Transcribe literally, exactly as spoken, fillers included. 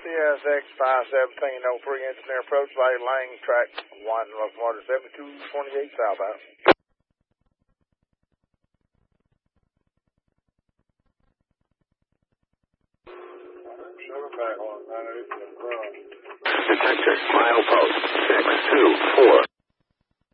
C S X five seventeen oh three, engineer approach, value Lang, track one, locomotive seventy-two twenty-eight southbound. Detector, milepost six two four.